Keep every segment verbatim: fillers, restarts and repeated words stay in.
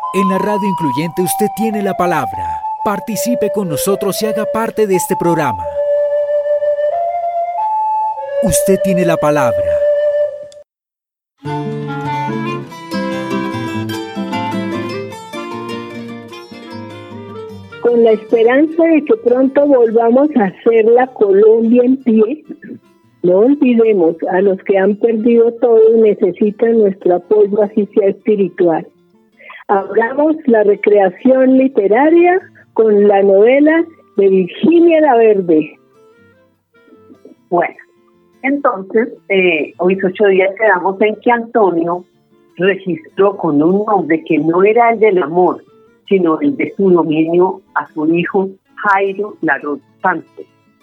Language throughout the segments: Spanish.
En la radio incluyente usted tiene la palabra. Participe con nosotros y haga parte de este programa. Usted tiene la palabra. Con la esperanza de que pronto volvamos a hacer la Colombia en pie, no olvidemos a los que han perdido todo y necesitan nuestro apoyo, así sea espiritual. Abramos la recreación literaria con la novela de Virginia La Verde. Bueno, entonces, eh, hoy ocho días quedamos en que Antonio registró con un nombre que no era el del amor, sino el de su dominio a su hijo Jairo Larot Santos.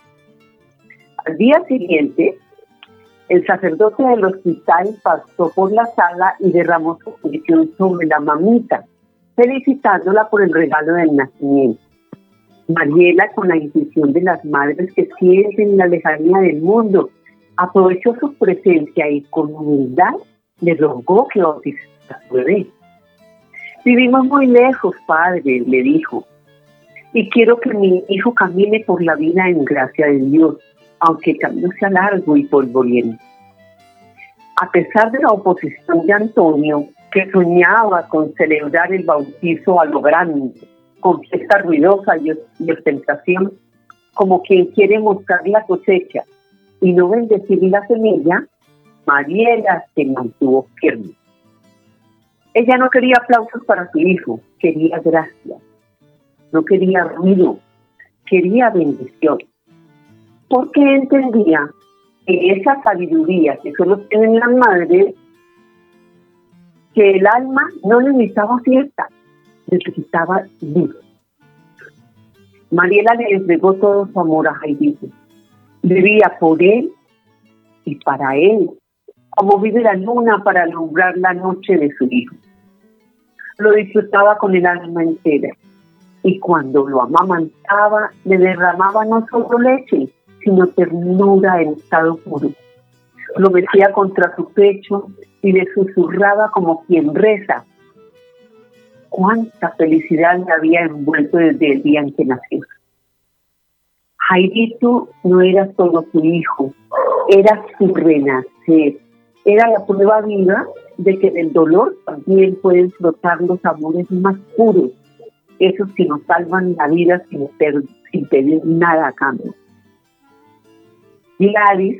Al día siguiente, el sacerdote del hospital pasó por la sala y derramó su bendición sobre la mamita, felicitándola por el regalo del nacimiento. Mariela, con la intuición de las madres que sienten la lejanía del mundo, aprovechó su presencia y con humildad le rogó que bautizara a su bebé. Vivimos muy lejos, padre, le dijo, y quiero que mi hijo camine por la vida en gracia de Dios, aunque el camino sea largo y polvoriento. A pesar de la oposición de Antonio, que soñaba con celebrar el bautizo a lo grande, con fiesta ruidosa y, y ostentación, como quien quiere mostrar la cosecha y no bendecir la semilla, Mariela se mantuvo firme. Ella no quería aplausos para su hijo, quería gracia. No quería ruido, quería bendición. Porque entendía que esa sabiduría que solo tienen las madres, que el alma no necesitaba fiesta, necesitaba luz. Mariela le entregó todo su amor a Jairito. Vivía por él y para él, como vive la luna para alumbrar la noche de su hijo. Lo disfrutaba con el alma entera, y cuando lo amamantaba, le derramaba no solo leche, sino ternura en estado puro. Lo metía contra su pecho y le susurraba como quien reza. Cuánta felicidad le había envuelto desde el día en que nació. Jairito no era solo su hijo, era su renacer. Era la prueba viva de que del dolor también pueden flotar los amores más puros, esos que nos salvan la vida sin, per- sin pedir nada a cambio. Gladys,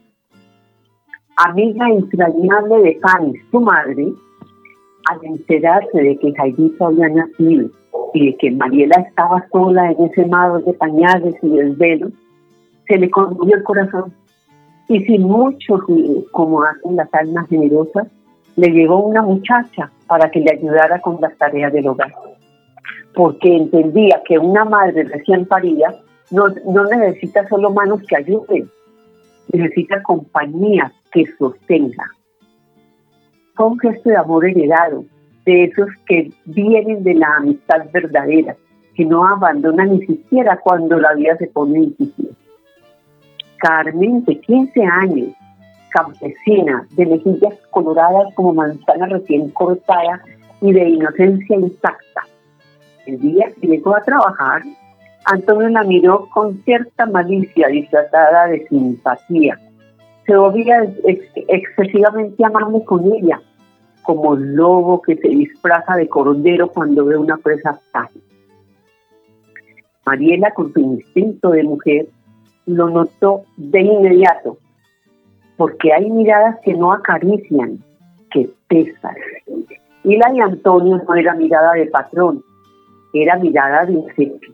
amiga entrañable de Fanny, su madre, al enterarse de que Jairito había nacido y de que Mariela estaba sola en ese mar de pañales y desvelos, se le conmovió el corazón. Y sin mucho ruido, como hacen las almas generosas, le llegó una muchacha para que le ayudara con las tareas del hogar. Porque entendía que una madre recién parida no, no necesita solo manos que ayuden, necesita compañía que sostenga. Fue un gesto de amor heredado, de esos que vienen de la amistad verdadera, que no abandonan ni siquiera cuando la vida se pone difícil. Carmen, de quince años, campesina, de mejillas coloradas como manzana recién cortada y de inocencia intacta. El día que llegó a trabajar, Antonio la miró con cierta malicia disfrazada de simpatía. Se volvía ex- excesivamente amable con ella, como el lobo que se disfraza de cordero cuando ve una presa frágil. Mariela, con su instinto de mujer, lo notó de inmediato, porque hay miradas que no acarician, que pesan. Y la de Antonio no era mirada de patrón, era mirada de insecto.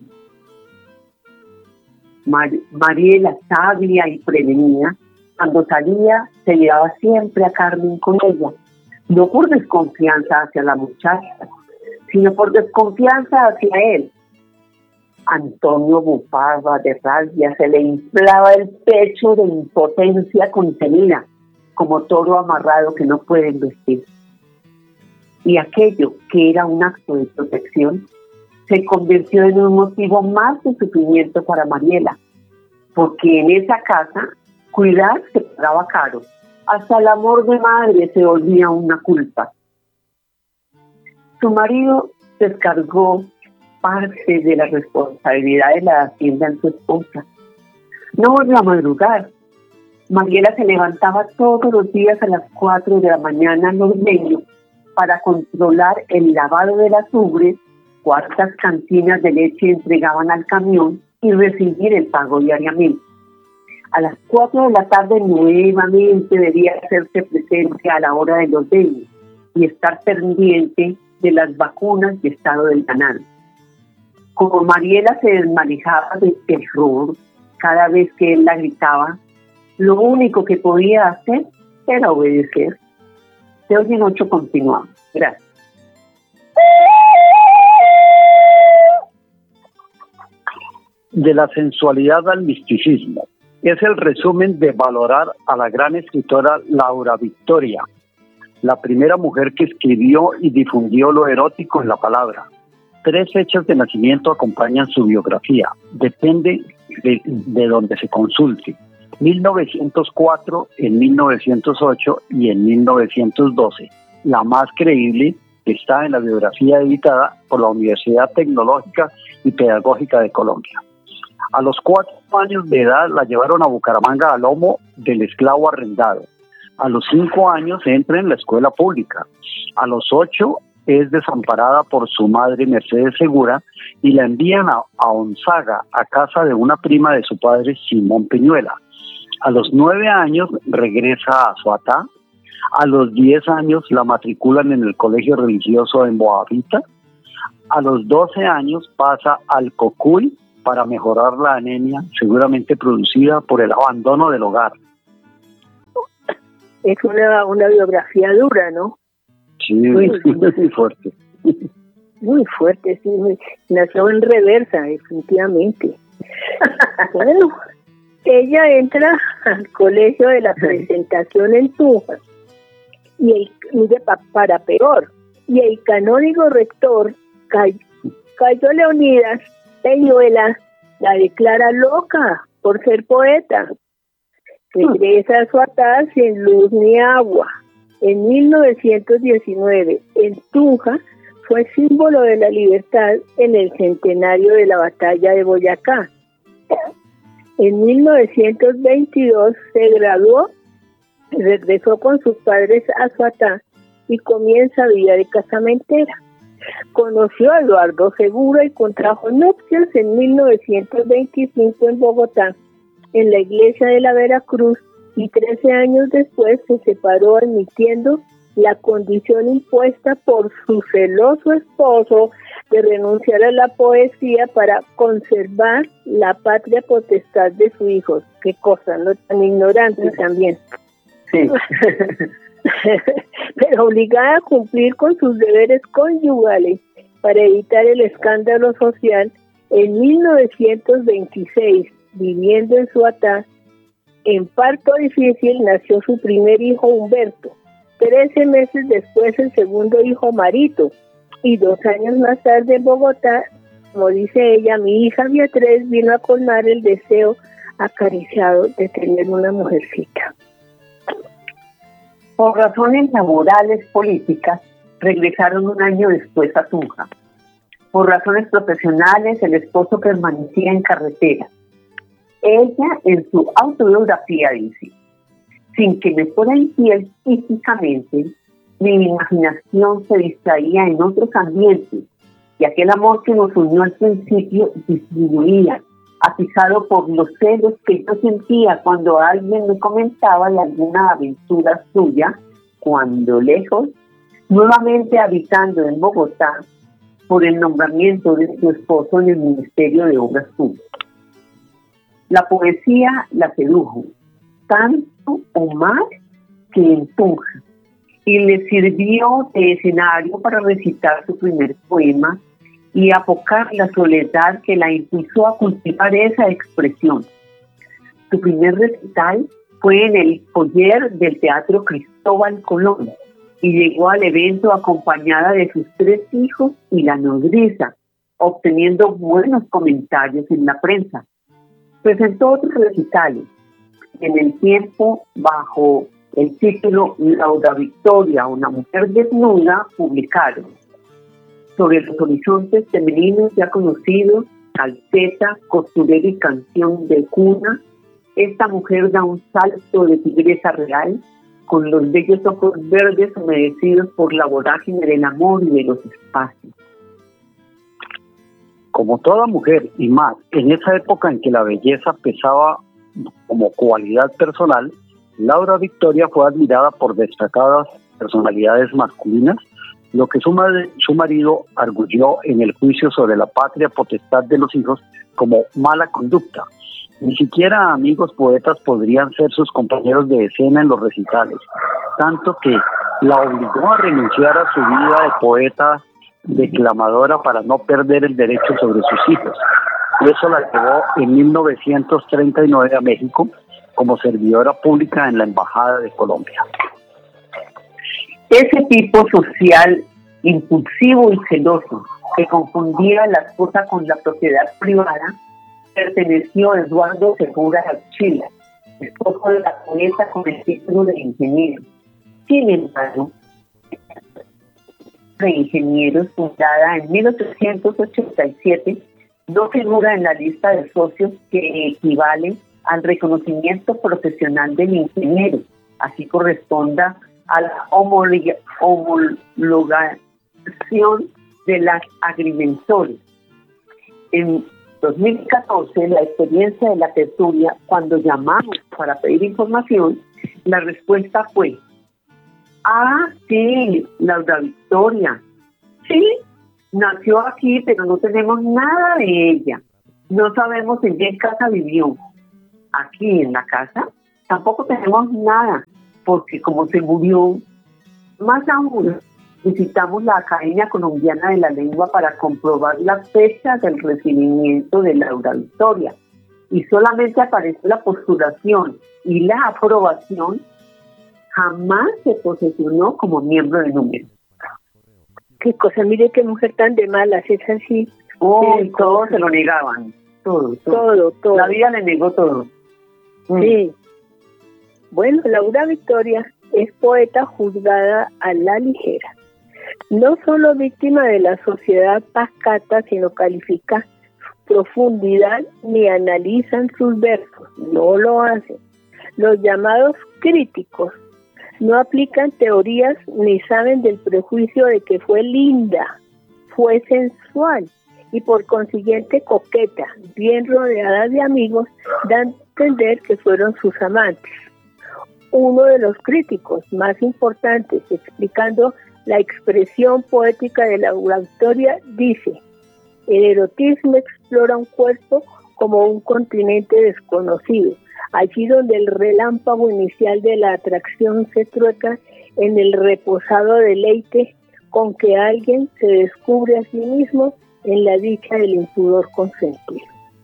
Mar- Mariela, sabia y prevenida, cuando salía se llevaba siempre a Carmen con ella, no por desconfianza hacia la muchacha, sino por desconfianza hacia él. Antonio bufaba de rabia, se le inflaba el pecho de impotencia contenida, como toro amarrado que no puede vestir. Y aquello que era un acto de protección se convirtió en un motivo más de sufrimiento para Mariela, porque en esa casa cuidar se pagaba caro, hasta el amor de madre se volvía una culpa. Su marido descargó parte de la responsabilidad de la hacienda en su esposa. No volvió a madrugar. Mariela se levantaba todos los días a las cuatro de la mañana en los leños para controlar el lavado de las ubres, cuántas cantinas de leche entregaban al camión y recibir el pago diariamente. A las cuatro de la tarde nuevamente debía hacerse presente a la hora de los leños y estar pendiente de las vacunas y estado del ganado. Como Mariela se desmanejaba de terror cada vez que él la gritaba, lo único que podía hacer era obedecer. De hoy en ocho continuamos. Gracias. De la sensualidad al misticismo. Es el resumen de valorar a la gran escritora Laura Victoria, la primera mujer que escribió y difundió lo erótico en la palabra. Tres fechas de nacimiento acompañan su biografía. Depende de, de donde se consulte. mil novecientos cuatro, en mil novecientos ocho y en mil novecientos doce. La más creíble está en la biografía editada por la Universidad Tecnológica y Pedagógica de Colombia. A los cuatro años de edad la llevaron a Bucaramanga a lomo del esclavo arrendado. A los cinco años entra en la escuela pública. A los ocho es desamparada por su madre Mercedes Segura y la envían a, a Onzaga, a casa de una prima de su padre Simón Peñuela. A los nueve años regresa a Suatá. A los diez años la matriculan en el colegio religioso en Boavita. A los doce años pasa al Cocuy para mejorar la anemia, seguramente producida por el abandono del hogar. Es una, una biografía dura, ¿no? Sí, muy, muy fuerte. Muy fuerte, sí. Muy, nació en reversa, definitivamente. Bueno, ella entra al colegio de la Presentación en Tunja, y el, mire, pa, para peor, y el canónigo rector, Cayo, Cayo Leonidas Peñuela, la declara loca por ser poeta. Regresa a su Suatá sin luz ni agua. En mil novecientos diecinueve, en Tunja, fue símbolo de la libertad en el centenario de la batalla de Boyacá. En mil novecientos veintidós se graduó, regresó con sus padres a Suatá y comienza vida de casamentera. Conoció a Eduardo Segura y contrajo nupcias en mil novecientos veinticinco en Bogotá, en la iglesia de la Veracruz, y trece años después se separó admitiendo la condición impuesta por su celoso esposo de renunciar a la poesía para conservar la patria potestad de su hijo. Qué cosa, no tan ignorante también. Sí. Pero obligada a cumplir con sus deberes conyugales para evitar el escándalo social, en mil novecientos veintiséis, viviendo en Suatá, en parto difícil nació su primer hijo Humberto, trece meses después el segundo hijo Marito, y dos años más tarde en Bogotá, como dice ella, mi hija Beatriz vino a colmar el deseo acariciado de tener una mujercita. Por razones laborales políticas, regresaron un año después a Tunja. Por razones profesionales, el esposo permanecía en carretera. Ella, en su autobiografía, dice: sin que me fuera infiel físicamente, mi imaginación se distraía en otros ambientes, y aquel amor que nos unió al principio disminuía, atizado por los celos que yo sentía cuando alguien me comentaba de alguna aventura suya, cuando lejos, nuevamente habitando en Bogotá, por el nombramiento de su esposo en el Ministerio de Obras Públicas. La poesía la sedujo, tanto o más que en Tunja, y le sirvió de escenario para recitar su primer poema y apocar la soledad que la impulsó a cultivar esa expresión. Su primer recital fue en el foyer del Teatro Cristóbal Colón y llegó al evento acompañada de sus tres hijos y la nodriza, obteniendo buenos comentarios en la prensa. Presentó otros recitales. En el tiempo, bajo el título Laura Victoria, una mujer desnuda, publicaron: sobre los horizontes femeninos ya conocidos, calceta, costurera y canción de cuna, esta mujer da un salto de tigresa real, con los bellos ojos verdes humedecidos por la vorágine del amor y de los espacios. Como toda mujer, y más en esa época en que la belleza pesaba como cualidad personal, Laura Victoria fue admirada por destacadas personalidades masculinas, lo que su, madre, su marido arguyó en el juicio sobre la patria potestad de los hijos como mala conducta. Ni siquiera amigos poetas podrían ser sus compañeros de escena en los recitales, tanto que la obligó a renunciar a su vida de poeta declamadora para no perder el derecho sobre sus hijos. Eso la llevó en mil novecientos treinta y nueve a México como servidora pública en la Embajada de Colombia. Ese tipo social impulsivo y celoso que confundía la esposa con la propiedad privada perteneció a Eduardo Segura Archila, esposo de la poeta con el título de ingeniero. Sin embargo, de ingenieros, fundada en mil ochocientos ochenta y siete, no figura en la lista de socios que equivale al reconocimiento profesional del ingeniero, así corresponda a la homologación de las agrimensores. En dos mil catorce, la experiencia de la tertulia, cuando llamamos para pedir información, la respuesta fue: ah, sí, Laura Victoria, sí, nació aquí, pero no tenemos nada de ella. No sabemos en qué casa vivió. Aquí en la casa tampoco tenemos nada, porque como se murió, más aún, visitamos la Academia Colombiana de la Lengua para comprobar la fecha del recibimiento de Laura Victoria, y solamente apareció la postulación y la aprobación. Jamás se posesionó como miembro de número. Qué cosa, mire qué mujer tan de malas, es así. Oh, y todos se lo negaban, todo, todo, todo, todo. La vida le negó todo. Sí. Mm. Bueno, Laura Victoria es poeta juzgada a la ligera. No solo víctima de la sociedad pacata, sino califica su profundidad ni analizan sus versos. No lo hacen. Los llamados críticos no aplican teorías ni saben del prejuicio de que fue linda, fue sensual y por consiguiente coqueta, bien rodeada de amigos, dan a entender que fueron sus amantes. Uno de los críticos más importantes, explicando la expresión poética de Laura Victoria, dice: el erotismo explora un cuerpo como un continente desconocido, allí donde el relámpago inicial de la atracción se trueca en el reposado deleite con que alguien se descubre a sí mismo en la dicha del impudor consentido.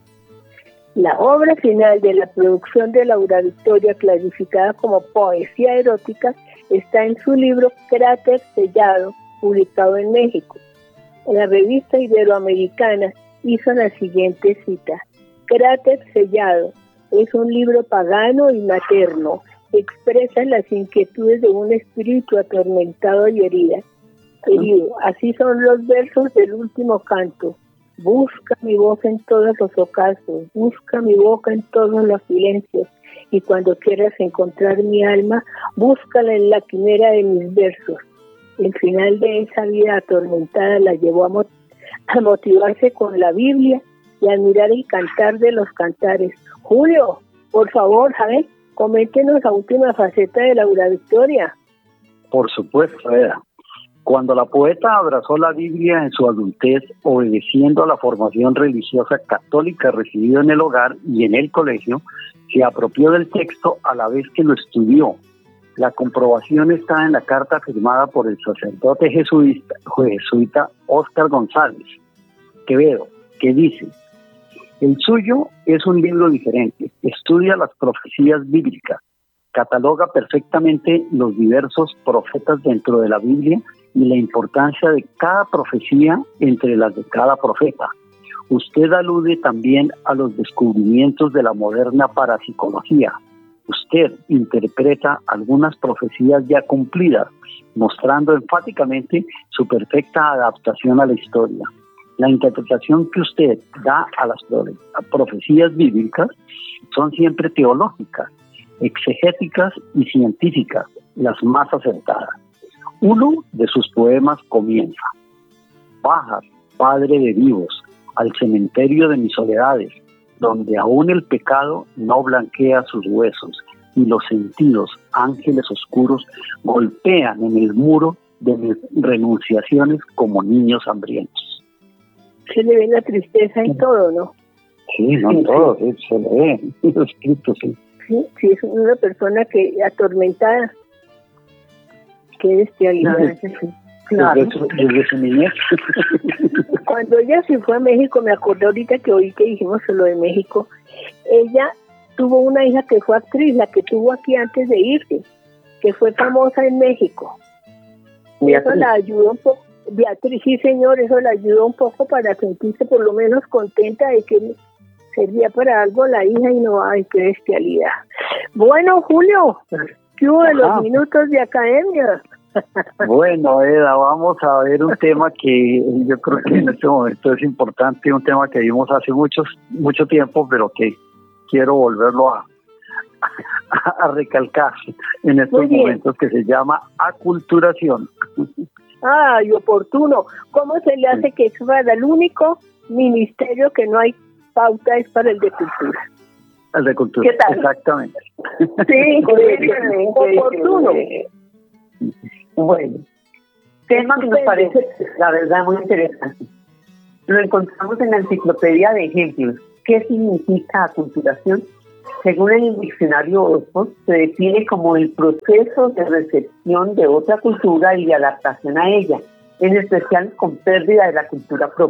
La obra final de la producción de Laura Victoria, clasificada como poesía erótica, está en su libro Cráter Sellado, publicado en México. La revista iberoamericana hizo la siguiente cita: Cráter Sellado es un libro pagano y materno, expresa las inquietudes de un espíritu atormentado y herida, herido. Así son los versos del último canto. Busca mi voz en todos los ocasos, busca mi boca en todos los silencios, y cuando quieras encontrar mi alma, búscala en la quimera de mis versos. El final de esa vida atormentada la llevó a, mot- a motivarse con la Biblia y a admirar el cantar de los cantares. Julio, por favor, ¿sabes? Coméntenos la última faceta de Laura Victoria. Por supuesto, Eda. Cuando la poeta abrazó la Biblia en su adultez, obedeciendo a la formación religiosa católica recibida en el hogar y en el colegio, se apropió del texto a la vez que lo estudió. La comprobación está en la carta firmada por el sacerdote jesuita, jesuita Óscar González Quevedo, que dice: el suyo es un libro diferente, estudia las profecías bíblicas, cataloga perfectamente los diversos profetas dentro de la Biblia y la importancia de cada profecía entre las de cada profeta. Usted alude también a los descubrimientos de la moderna parapsicología. usted interpreta algunas profecías ya cumplidas, mostrando enfáticamente su perfecta adaptación a la historia. La interpretación que usted da a las profecías bíblicas son siempre teológicas, exegéticas y científicas, las más acertadas. Uno de sus poemas comienza: bajas, Padre de vivos, al cementerio de mis soledades, donde aún el pecado no blanquea sus huesos y los sentidos, ángeles oscuros, golpean en el muro de mis renunciaciones como niños hambrientos. Se le ve la tristeza y todo, ¿no? Sí, no en todo, sí, se le ve en los escritos, sí. Sí, sí, es una persona que atormentada. Qué bestialidad. Claro. Desde, su, desde su niñez. Cuando ella se fue a México, me acordé ahorita que oí que dijimos lo de México, ella tuvo una hija que fue actriz, la que tuvo aquí antes de irse, que fue famosa en México. Beatriz. Eso la ayudó un poco, Beatriz, sí señor, eso la ayudó un poco para sentirse por lo menos contenta de que servía para algo la hija y no, ay, qué bestialidad. Bueno, Julio, ¿qué hubo de los minutos de academia? Bueno, Eda, vamos a ver un tema que yo creo que en este momento es importante, un tema que vimos hace muchos, mucho tiempo, pero que quiero volverlo a, a, a recalcar en estos momentos, que se llama aculturación. Ay, oportuno. ¿Cómo se le hace que es para el único ministerio que no hay pauta es para el de cultura? El de cultura, ¿qué tal? Exactamente. Sí, oportuno. Bueno, tema que nos parece, la verdad, muy interesante. Lo encontramos en la enciclopedia de ejemplos. ¿Qué significa aculturación? Según el diccionario Oxford, se define como el proceso de recepción de otra cultura y de adaptación a ella, en especial con pérdida de la cultura propia.